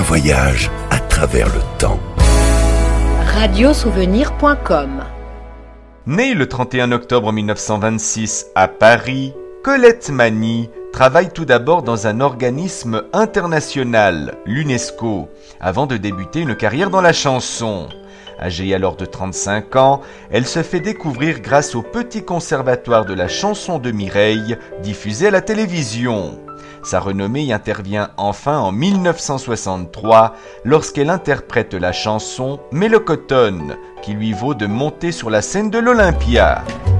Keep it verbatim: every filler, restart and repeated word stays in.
voyage à travers le temps. radiosouvenir point com. Née le trente et un octobre mille neuf cent vingt-six à Paris, Colette Mani travaille tout d'abord dans un organisme international, l'UNESCO, avant de débuter une carrière dans la chanson. Âgée alors de trente-cinq ans, elle se fait découvrir grâce au Petit Conservatoire de la chanson de Mireille, diffusé à la télévision. Sa renommée y intervient enfin en mille neuf cent soixante-trois, lorsqu'elle interprète la chanson « Mélocotone », qui lui vaut de monter sur la scène de l'Olympia.